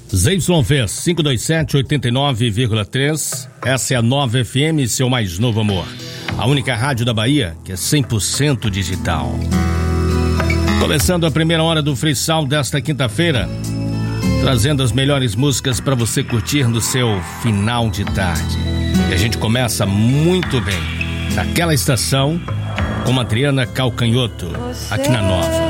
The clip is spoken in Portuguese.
ZYV 527 89,3. Essa é a Nova FM, seu mais novo amor. A única rádio da Bahia que é 100% digital. Começando a primeira hora do Freestyle desta quinta-feira, trazendo as melhores músicas para você curtir no seu final de tarde. E a gente começa muito bem naquela estação com Adriana Calcanhoto, aqui na Nova.